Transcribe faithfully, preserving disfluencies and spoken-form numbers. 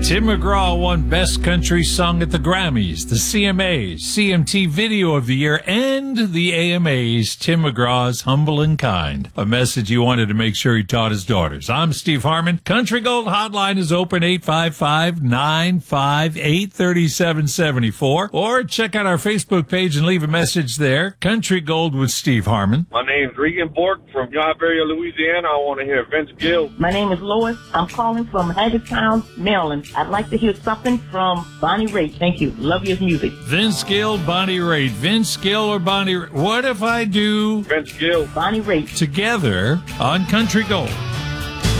Tim McGraw won Best Country Song at the Grammys, the C M As, C M T Video of the Year, and the A M As. Tim McGraw's Humble and Kind. A message he wanted to make sure he taught his daughters. I'm Steve Harmon. Country Gold Hotline is open eight five five, nine five eight, three seven seven four. Or check out our Facebook page and leave a message there. Country Gold with Steve Harmon. My name's Regan Bork from Iberia, Louisiana. I want to hear Vince Gill. My name is Lois. I'm calling from Hagerstown, Maryland. I'd like to hear something from Bonnie Raitt. Thank you. Love your music. Vince Gill, Bonnie Raitt. Vince Gill or Bonnie Raitt? What if I do Vince Gill, Bonnie Raitt together on Country Gold?